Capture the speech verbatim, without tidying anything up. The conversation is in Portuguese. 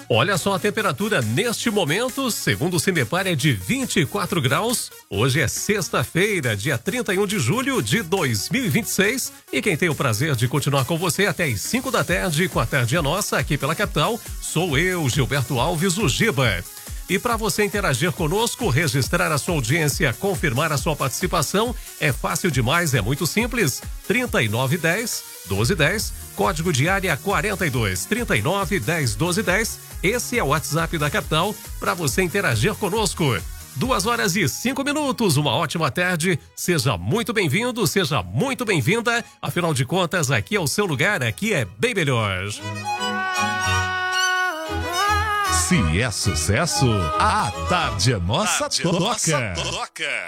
Olha só a temperatura neste momento, segundo o Cimepar, é de vinte e quatro graus. Hoje é sexta-feira, dia trinta e um de julho de dois mil e vinte e seis. E quem tem o prazer de continuar com você até as cinco da tarde, com a Tarde é Nossa, aqui pela capital, sou eu, Gilberto Alves, o Giba. E para você interagir conosco, registrar a sua audiência, confirmar a sua participação, é fácil demais, é muito simples. trinta e nove dez, doze dez, código de área quarenta e dois, trinta e nove dez, doze dez. Esse é o WhatsApp da capital para você interagir conosco. Duas horas e cinco minutos, uma ótima tarde. Seja muito bem-vindo, seja muito bem-vinda. Afinal de contas, aqui é o seu lugar, aqui é bem melhor. Se é sucesso, a Tarde é Nossa, Tarde toca. Nossa toca.